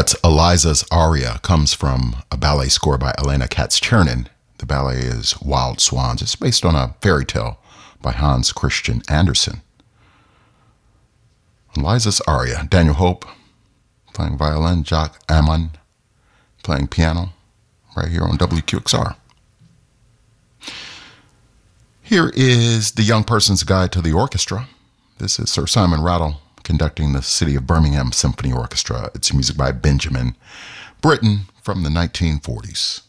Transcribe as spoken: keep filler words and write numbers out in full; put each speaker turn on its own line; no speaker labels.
That's Eliza's aria, comes from a ballet score by Elena Katz-Chernin. The ballet is Wild Swans. It's based on a fairy tale by Hans Christian Andersen. Eliza's aria. Daniel Hope playing violin, Jacques Ammon playing piano, right here on W Q X R. Here is The Young Person's Guide to the Orchestra. This is Sir Simon Rattle conducting the City of Birmingham Symphony Orchestra. It's music by Benjamin Britten from the nineteen forties.